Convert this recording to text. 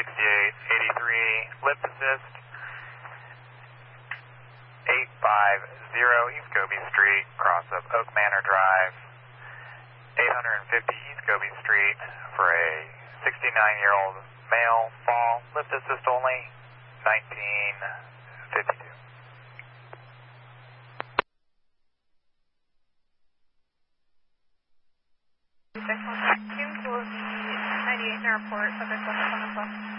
6883, lift assist, 850 East Gobi Street, cross up Oak Manor Drive, 850 East Gobi Street for a 69-year-old male, fall, lift assist only, 1952. Will be 98 in airport, subject 1 as well.